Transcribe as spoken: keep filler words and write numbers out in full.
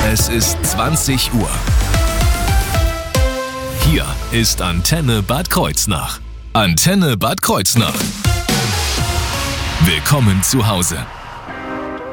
Es ist zwanzig Uhr. Hier ist Antenne Bad Kreuznach. Antenne Bad Kreuznach. Willkommen zu Hause.